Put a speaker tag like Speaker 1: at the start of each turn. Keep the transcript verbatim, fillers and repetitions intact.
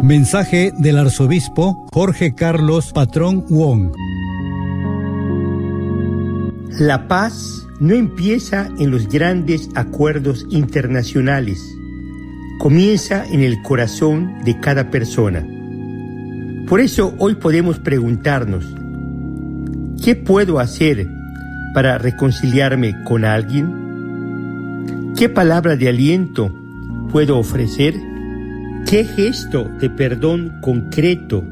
Speaker 1: Mensaje del arzobispo Jorge Carlos Patrón Wong.
Speaker 2: La paz no empieza en los grandes acuerdos internacionales, comienza en el corazón de cada persona. Por eso hoy podemos preguntarnos, ¿qué puedo hacer para reconciliarme con alguien? ¿Qué palabra de aliento puedo ofrecer? ¿Qué gesto de perdón concreto